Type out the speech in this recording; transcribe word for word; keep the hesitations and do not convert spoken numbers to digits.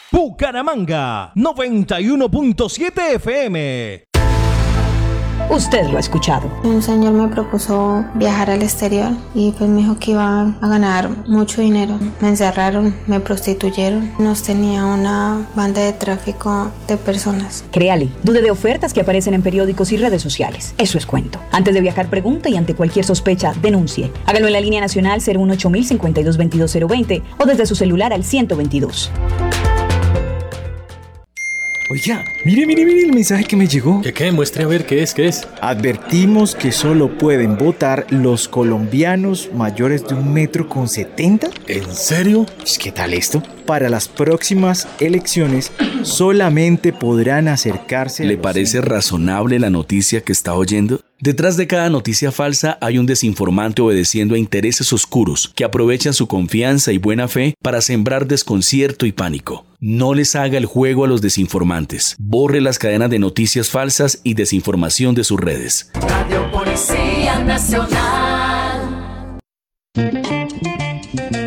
Bucaramanga, noventa y uno punto siete F M. Usted lo ha escuchado. Un señor me propuso viajar al exterior y pues me dijo que iba a ganar mucho dinero. Me encerraron, me prostituyeron. Nos tenía una banda de tráfico de personas. Créale, dude de ofertas que aparecen en periódicos y redes sociales. Eso es cuento. Antes de viajar, pregunta y ante cualquier sospecha, denuncie. Hágalo en la línea nacional cero uno ocho mil cincuenta y dos veintidós cero veinte o desde su celular al ciento veintidós. Oiga, mire, mire, mire el mensaje que me llegó. ¿Qué qué? Muestre a ver qué es, qué es. Advertimos que solo pueden votar los colombianos mayores de un metro con setenta. ¿En serio? ¿Qué tal esto? Para las próximas elecciones solamente podrán acercarse. ¿Le parece razonable la noticia que está oyendo? Detrás de cada noticia falsa hay un desinformante obedeciendo a intereses oscuros que aprovechan su confianza y buena fe para sembrar desconcierto y pánico. No les haga el juego a los desinformantes. Borre las cadenas de noticias falsas y desinformación de sus redes. Radio Policía Nacional.